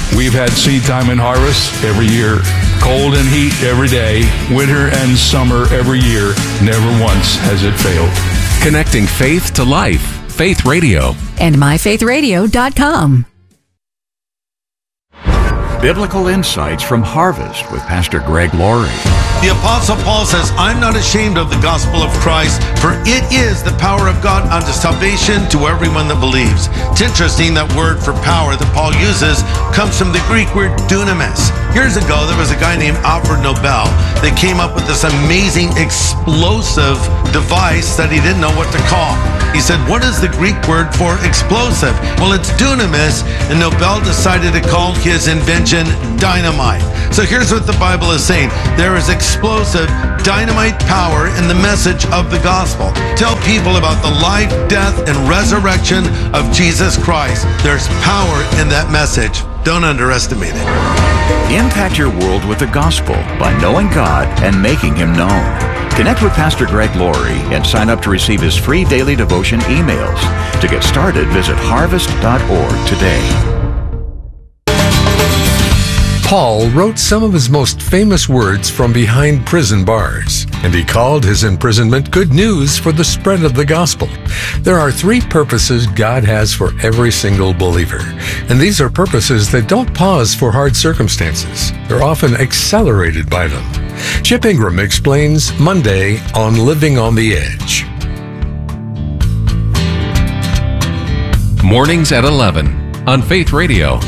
We've had seed time and harvest every year, cold and heat every day, winter and summer every year. Never once has it failed. Connecting faith to life. Faith Radio. And myfaithradio.com. Biblical Insights from Harvest with Pastor Greg Laurie. The Apostle Paul says, I'm not ashamed of the gospel of Christ, for it is the power of God unto salvation to everyone that believes. It's interesting that word for power that Paul uses comes from the Greek word dunamis. Years ago, there was a guy named Alfred Nobel that came up with this amazing explosive device that he didn't know what to call. He said, what is the Greek word for explosive? Well, it's dunamis, and Nobel decided to call his invention dynamite. So here's what the Bible is saying. There is explosive dynamite power in the message of the gospel. Tell people about the life, death, and resurrection of Jesus Christ. There's power in that message. Don't underestimate it. Impact your world with the gospel by knowing God and making Him known. Connect with Pastor Greg Laurie and sign up to receive his free daily devotion emails. To get started, visit harvest.org today. Paul wrote some of his most famous words from behind prison bars, and he called his imprisonment good news for the spread of the gospel. There are three purposes God has for every single believer, and these are purposes that don't pause for hard circumstances. They're often accelerated by them. Chip Ingram explains Monday on Living on the Edge. Mornings at 11 on Faith Radio.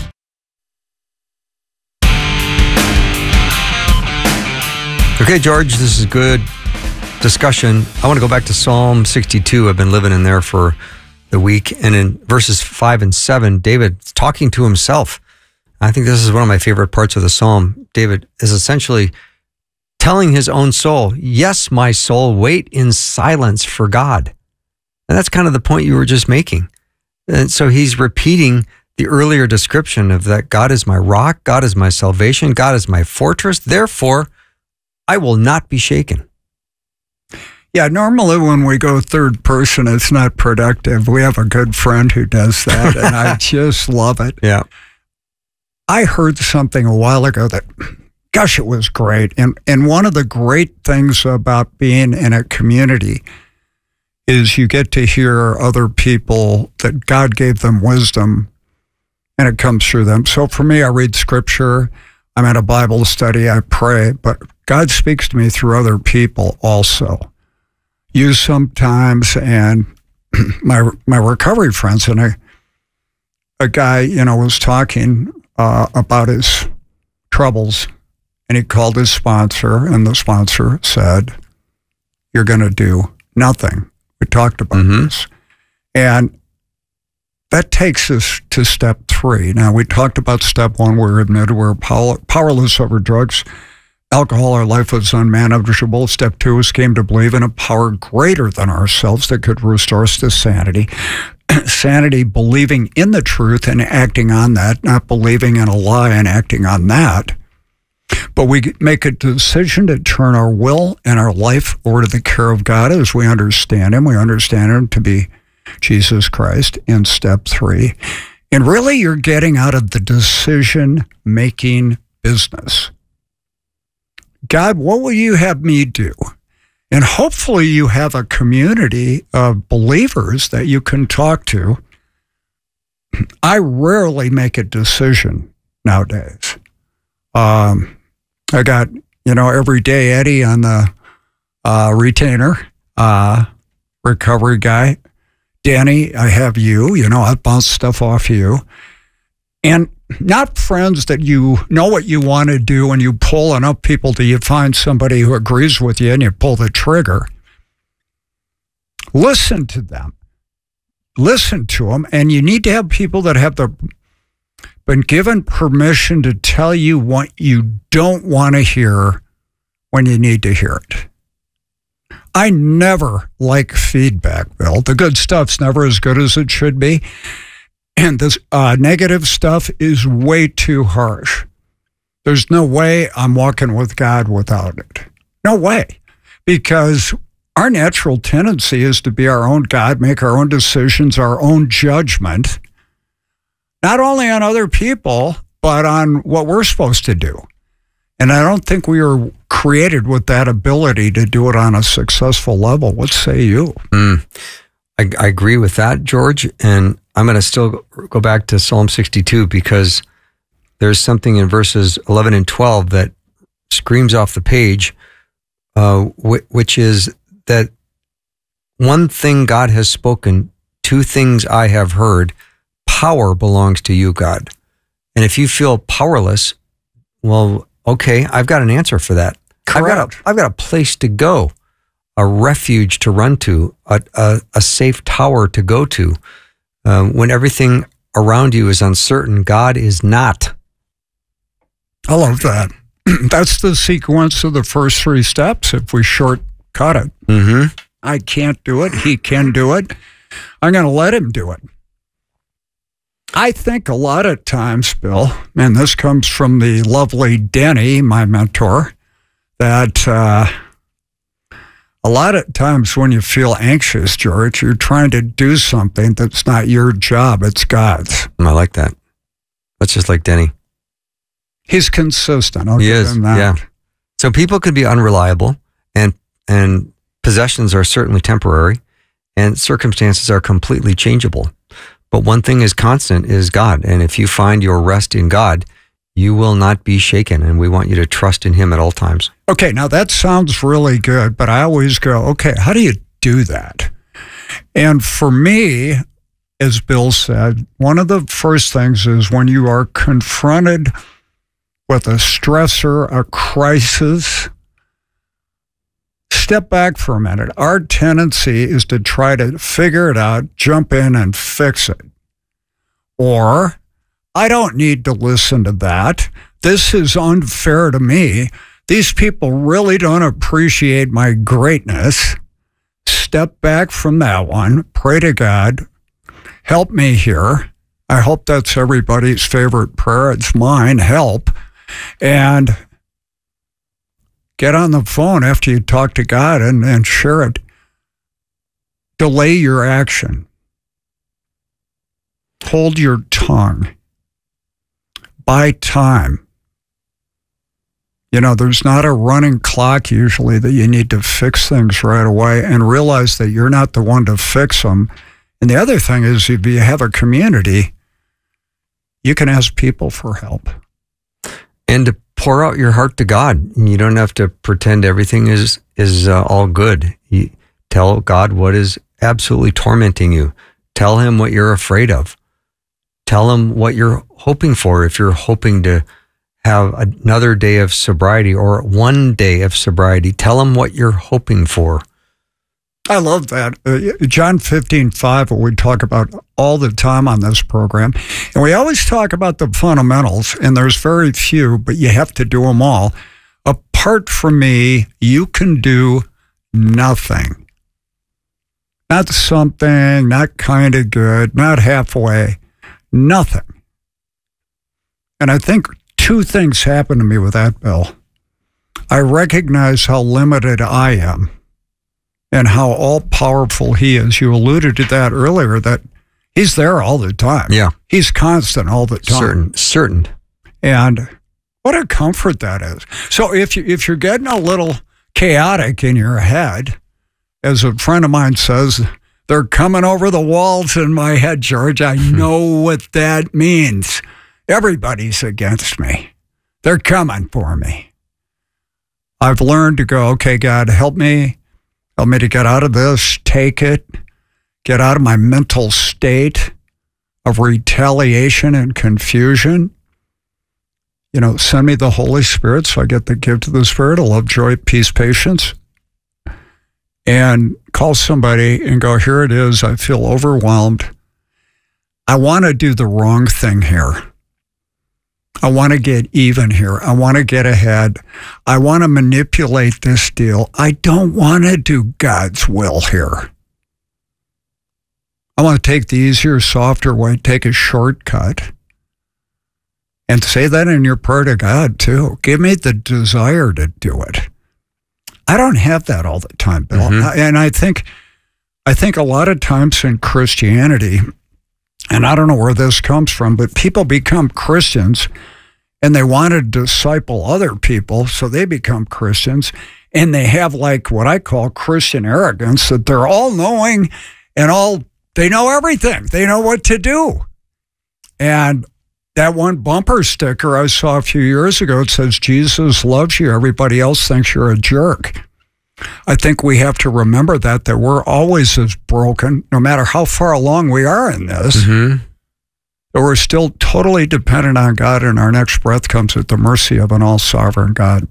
Okay, George, this is good discussion. I want to go back to Psalm 62. I've been living in there for the week. And in verses 5 and 7, David's talking to himself. I think this is one of my favorite parts of the Psalm. David is essentially telling his own soul, yes, my soul, wait in silence for God. And that's kind of the point you were just making. And so he's repeating the earlier description of that God is my rock, God is my salvation, God is my fortress. Therefore, I will not be shaken. Yeah, normally when we go third person, it's not productive. We have a good friend who does that, and I just love it. Yeah. I heard something a while ago that, gosh, it was great. And one of the great things about being in a community is you get to hear other people that God gave them wisdom, and it comes through them. So for me, I read scripture, I'm at a Bible study, I pray, but God speaks to me through other people also. You sometimes, and my recovery friends, and a guy, was talking about his troubles, and he called his sponsor, and the sponsor said, you're going to do nothing. We talked about this. And that takes us to step 3. Now, we talked about step 1, we admitted we're powerless over drugs, alcohol, our life was unmanageable. Step 2 is came to believe in a power greater than ourselves that could restore us to sanity. Sanity, believing in the truth and acting on that, not believing in a lie and acting on that. But we make a decision to turn our will and our life over to the care of God as we understand Him. We understand Him to be Jesus Christ in step 3. And really, you're getting out of the decision-making business. God, what will you have me do? And hopefully you have a community of believers that you can talk to. I rarely make a decision nowadays. I got, every day Eddie on the retainer, recovery guy. Danny, I have you, I bounce stuff off you. And not friends that you know what you want to do and you pull enough people till you find somebody who agrees with you and you pull the trigger. Listen to them. Listen to them. And you need to have people that have been given permission to tell you what you don't want to hear when you need to hear it. I never like feedback, Bill. The good stuff's never as good as it should be. And this negative stuff is way too harsh. There's no way I'm walking with God without it. No way. Because our natural tendency is to be our own God, make our own decisions, our own judgment, not only on other people, but on what we're supposed to do. And I don't think we were created with that ability to do it on a successful level. What say you? I agree with that, George. And I'm going to still go back to Psalm 62 because there's something in verses 11 and 12 that screams off the page, which is that one thing God has spoken, two things I have heard, power belongs to you, God. And if you feel powerless, well, okay, I've got an answer for that. Correct. I've got a place to go, a refuge to run to, a safe tower to go to. When everything around you is uncertain, God is not. I love that. That's the sequence of the first three steps if we shortcut it. Mm-hmm. I can't do it. He can do it. I'm going to let him do it. I think a lot of times, Bill, and this comes from the lovely Denny, my mentor, that a lot of times when you feel anxious, George, you're trying to do something that's not your job, it's God's. I like that. That's just like Denny. He's consistent. He is, yeah. So people could be unreliable, and possessions are certainly temporary, and circumstances are completely changeable. But one thing is constant is God. And if you find your rest in God, you will not be shaken. And we want you to trust in him at all times. Okay, now that sounds really good, but I always go, okay, how do you do that? And for me, as Bill said, one of the first things is when you are confronted with a stressor, a crisis, step back for a minute. Our tendency is to try to figure it out, jump in and fix it. Or, I don't need to listen to that. This is unfair to me. These people really don't appreciate my greatness. Step back from that one. Pray to God. Help me here. I hope that's everybody's favorite prayer. It's mine. Help. And get on the phone after you talk to God and share it. Delay your action. Hold your tongue. Buy time. You know, there's not a running clock usually that you need to fix things right away, and realize that you're not the one to fix them. And the other thing is, if you have a community, you can ask people for help. And to pour out your heart to God. You don't have to pretend everything is all good. You tell God what is absolutely tormenting you. Tell him what you're afraid of. Tell him what you're hoping for. If you're hoping to have another day of sobriety or one day of sobriety, tell him what you're hoping for. I love that. John 15:5, we talk about all the time on this program. And we always talk about the fundamentals, and there's very few, but you have to do them all. Apart from me, you can do nothing. Not something, not kind of good, not halfway, nothing. And I think two things happened to me with that, Bill. I recognize how limited I am and how all-powerful he is. You alluded to that earlier, that he's there all the time. Yeah. He's constant all the time. Certain. And what a comfort that is. So if you're getting a little chaotic in your head, as a friend of mine says, they're coming over the walls in my head, George. I know what that means. Everybody's against me. They're coming for me. I've learned to go, okay, God, help me. Help me to get out of this, take it, get out of my mental state of retaliation and confusion. You know, send me the Holy Spirit so I get the gift of the Spirit of love, joy, peace, patience. And call somebody and go, here it is. I feel overwhelmed. I want to do the wrong thing here. I want to get even here. I want to get ahead. I want to manipulate this deal. I don't want to do God's will here. I want to take the easier, softer way, take a shortcut. And say that in your prayer to God, too. Give me the desire to do it. I don't have that all the time, Bill. Mm-hmm. And I think a lot of times in Christianity, and I don't know where this comes from, but people become Christians and they want to disciple other people, so they become Christians, and they have like what I call Christian arrogance, that they're all knowing and they know everything. They know what to do. And that one bumper sticker I saw a few years ago, it says, Jesus loves you. Everybody else thinks you're a jerk. I think we have to remember that we're always as broken, no matter how far along we are in this. Mm-hmm. But we're still totally dependent on God, and our next breath comes at the mercy of an all-sovereign God.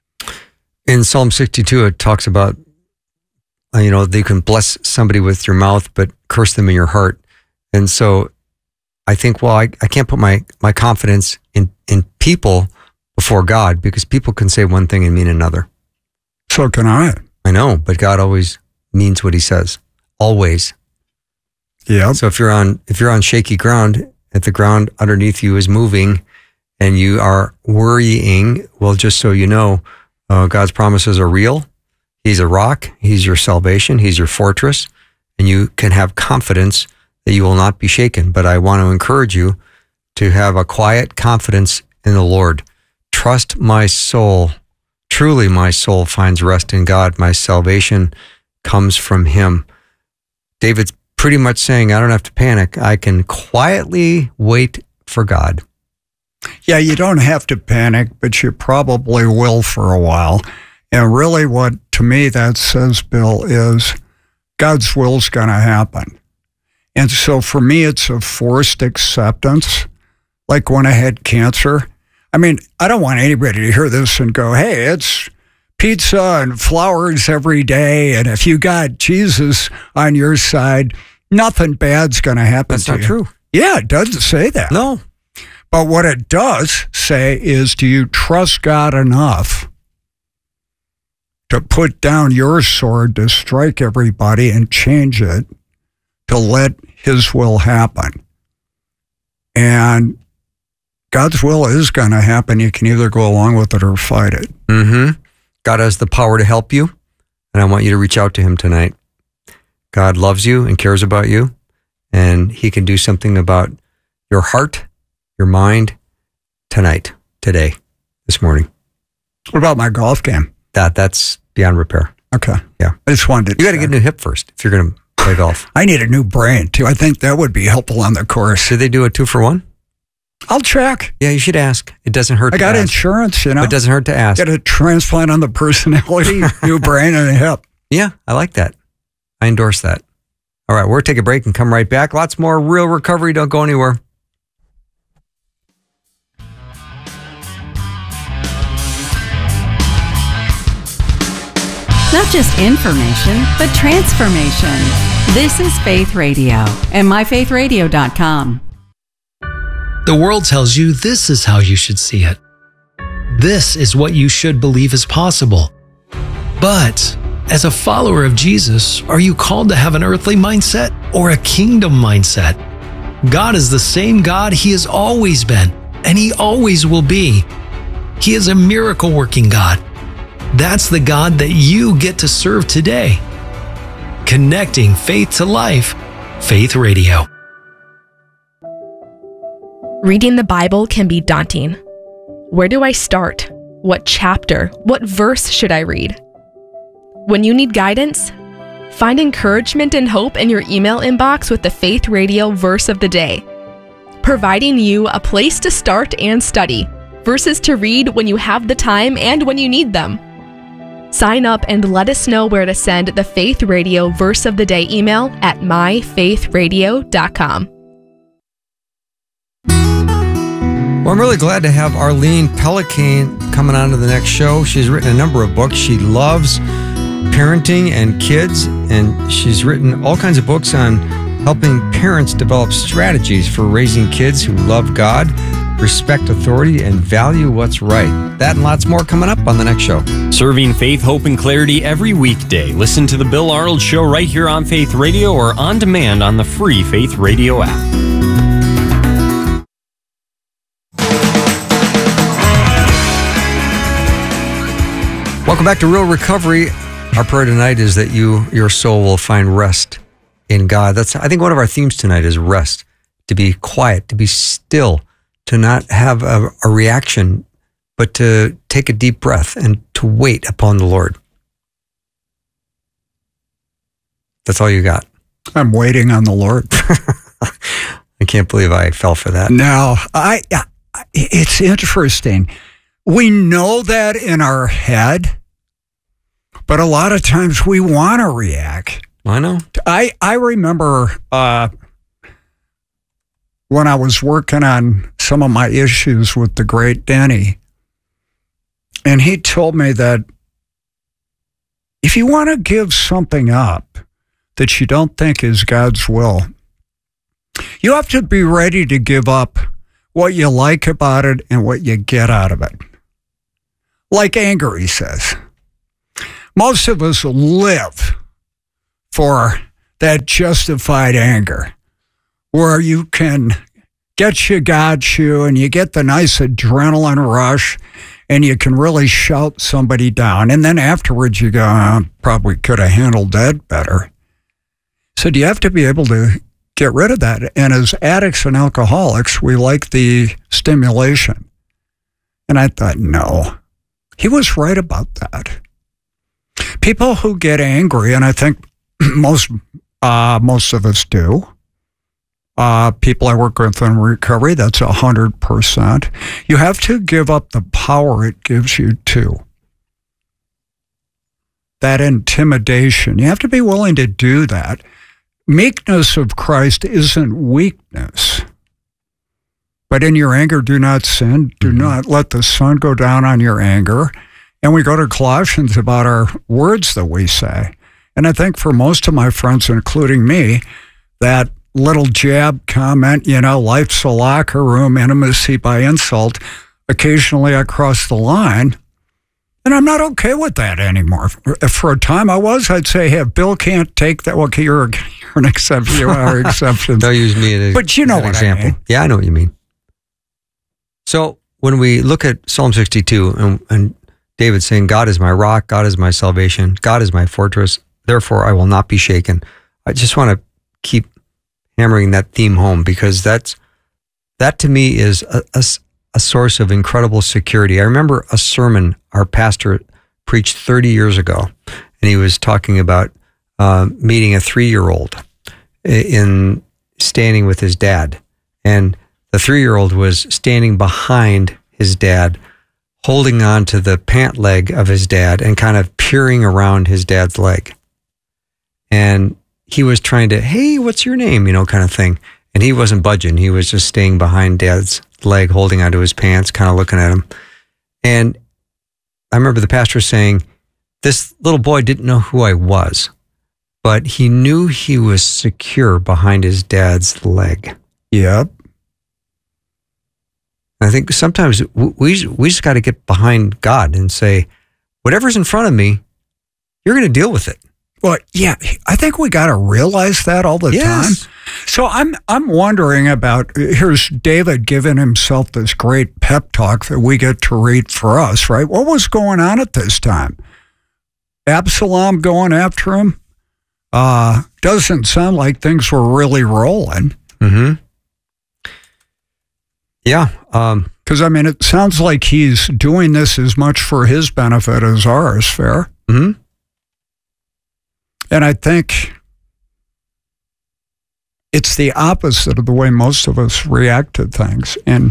In Psalm 62, it talks about, that you can bless somebody with your mouth, but curse them in your heart. And so I think, I can't put my confidence in people before God, because people can say one thing and mean another. So can I. I know, but God always means what he says. Always. Yeah. So if you're on shaky ground, if the ground underneath you is moving and you are worrying, well, just so you know, God's promises are real. He's a rock. He's your salvation. He's your fortress. And you can have confidence that you will not be shaken. But I want to encourage you to have a quiet confidence in the Lord. Trust my soul. Truly, my soul finds rest in God. My salvation comes from him. David's pretty much saying, I don't have to panic. I can quietly wait for God. Yeah, you don't have to panic, but you probably will for a while. And really what, to me, that says, Bill, is God's will's going to happen. And so for me, it's a forced acceptance. Like when I had cancer, I mean, I don't want anybody to hear this and go, hey, it's pizza and flowers every day, and if you got Jesus on your side, nothing bad's going to happen to you. That's not true. Yeah, it doesn't say that. No. But what it does say is, do you trust God enough to put down your sword to strike everybody and change it to let his will happen? And God's will is going to happen. You can either go along with it or fight it. Mm-hmm. God has the power to help you, and I want you to reach out to him tonight. God loves you and cares about you, and he can do something about your heart, your mind, tonight, today, this morning. What about my golf game? That's beyond repair. Okay. Yeah. I just wanted to. You got to get a new hip first if you're going to play golf. I need a new brain, too. I think that would be helpful on the course. Should they do a 2-for-1? I'll check. Yeah, you should ask. It doesn't hurt to ask. I got insurance, But it doesn't hurt to ask. Got a transplant on the personality, new brain and a hip. Yeah, I like that. I endorse that. All right, we'll take a break and come right back. Lots more Real Recovery. Don't go anywhere. Not just information, but transformation. This is Faith Radio and myfaithradio.com. The world tells you this is how you should see it. This is what you should believe is possible. But as a follower of Jesus, are you called to have an earthly mindset or a kingdom mindset? God is the same God he has always been, and he always will be. He is a miracle-working God. That's the God that you get to serve today. Connecting faith to life, Faith Radio. Reading the Bible can be daunting. Where do I start? What chapter? What verse should I read? When you need guidance, find encouragement and hope in your email inbox with the Faith Radio Verse of the Day, providing you a place to start and study, verses to read when you have the time and when you need them. Sign up and let us know where to send the Faith Radio Verse of the Day email at myfaithradio.com. Well, I'm really glad to have Arlene Pelican coming on to the next show. She's written a number of books. She loves parenting and kids, and she's written all kinds of books on helping parents develop strategies for raising kids who love God, respect authority, and value what's right. That and lots more coming up on the next show. Serving faith, hope, and clarity every weekday. Listen to The Bill Arnold Show right here on Faith Radio or on demand on the free Faith Radio app. Welcome back to Real Recovery. Our prayer tonight is that your soul will find rest in God. I think one of our themes tonight is rest, to be quiet, to be still, to not have a reaction, but to take a deep breath and to wait upon the Lord. That's all you got. I'm waiting on the Lord. I can't believe I fell for that. No, it's interesting. We know that in our head, but a lot of times we want to react. I know. I remember when I was working on some of my issues with the great Denny, and he told me that if you want to give something up that you don't think is God's will, you have to be ready to give up what you like about it and what you get out of it. Like anger, he says. Most of us live for that justified anger, where you can get you and you get the nice adrenaline rush and you can really shout somebody down. And then afterwards you go, I probably could have handled that better. So you have to be able to get rid of that. And as addicts and alcoholics, we like the stimulation. And I thought, no, he was right about that. People who get angry, and I think most of us do, people I work with in recovery, that's 100%. You have to give up the power it gives you too. That intimidation, you have to be willing to do that. Meekness of Christ isn't weakness. But in your anger, do not sin. Do not let the sun go down on your anger. And we go to Colossians about our words that we say. And I think for most of my friends, including me, that little jab comment, life's a locker room, intimacy by insult, occasionally I cross the line. And I'm not okay with that anymore. For a time I was, I'd say, hey, if Bill can't take that, well, you're an exception. You are an exception. Don't use me as but you know what example. I mean. Yeah, I know what you mean. So when we look at Psalm 62 and David saying, God is my rock, God is my salvation, God is my fortress, therefore I will not be shaken. I just want to keep hammering that theme home because that to me is a source of incredible security. I remember a sermon our pastor preached 30 years ago, and he was talking about meeting a 3-year-old in standing with his dad. And the 3-year-old was standing behind his dad, holding on to the pant leg of his dad and kind of peering around his dad's leg. And he was trying to, hey, what's your name? Kind of thing. And he wasn't budging. He was just staying behind dad's leg, holding onto his pants, kind of looking at him. And I remember the pastor saying, this little boy didn't know who I was, but he knew he was secure behind his dad's leg. Yep. I think sometimes we just got to get behind God and say, whatever's in front of me, you're going to deal with it. Well, yeah, I think we got to realize that all the time. So I'm wondering about, here's David giving himself this great pep talk that we get to read for us, right? What was going on at this time? Absalom going after him? Doesn't sound like things were really rolling. Mm-hmm. Yeah. Because, it sounds like he's doing this as much for his benefit as ours, fair? Mm-hmm. And I think it's the opposite of the way most of us react to things. And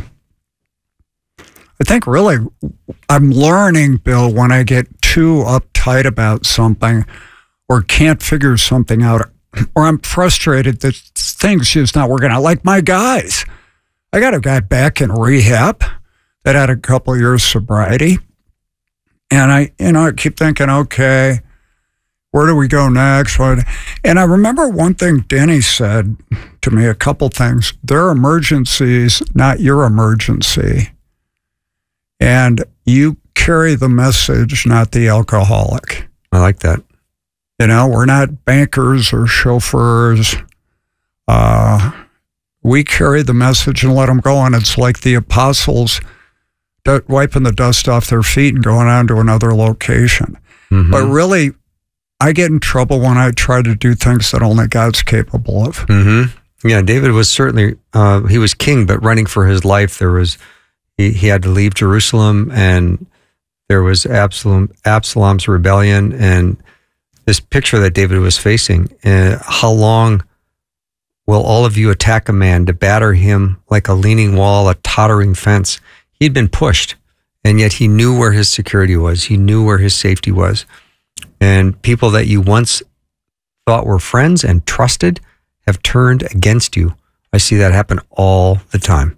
I think really I'm learning, Bill, when I get too uptight about something or can't figure something out or I'm frustrated that things just not working out. Like my guys. I got a guy back in rehab that had a couple of years sobriety. And I keep thinking, okay, where do we go next? And I remember one thing Denny said to me, a couple things. Their emergencies, not your emergency. And you carry the message, not the alcoholic. I like that. We're not bankers or chauffeurs. We carry the message and let them go. And it's like the apostles wiping the dust off their feet and going on to another location. Mm-hmm. But really, I get in trouble when I try to do things that only God's capable of. Mm-hmm. Yeah, David was certainly, he was king, but running for his life. He had to leave Jerusalem, and there was Absalom's rebellion, and this picture that David was facing. How long will all of you attack a man to batter him like a leaning wall, a tottering fence? He'd been pushed, and yet he knew where his security was. He knew where his safety was. And people that you once thought were friends and trusted have turned against you. I see that happen all the time.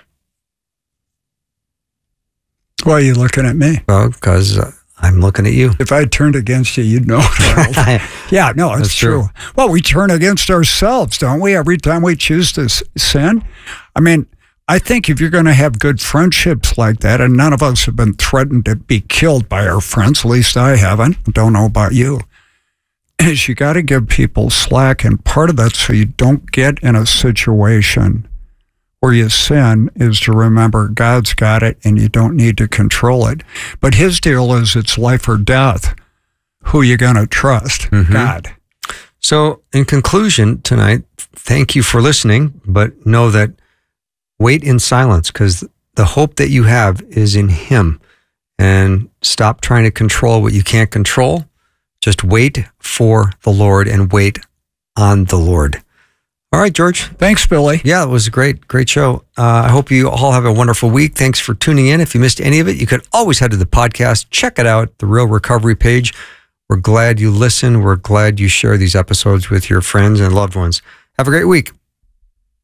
Why are you looking at me? Well, because I'm looking at you. If I turned against you, you'd know it. Yeah, no, it's true. Well, we turn against ourselves, don't we? Every time we choose to sin. I mean, I think if you're going to have good friendships like that, and none of us have been threatened to be killed by our friends, at least I haven't, don't know about you, is you got to give people slack. And part of that, so you don't get in a situation where you sin, is to remember God's got it and you don't need to control it. But his deal is it's life or death. Who you going to trust? Mm-hmm. God. So in conclusion tonight, thank you for listening, but know that wait in silence, because the hope that you have is in him. And stop trying to control what you can't control. Just wait for the Lord and wait on the Lord. All right, George. Thanks, Billy. Yeah, it was a great show. I hope you all have a wonderful week. Thanks for tuning in. If you missed any of it, you could always head to the podcast. Check it out, the Real Recovery page. We're glad you listen. We're glad you share these episodes with your friends and loved ones. Have a great week.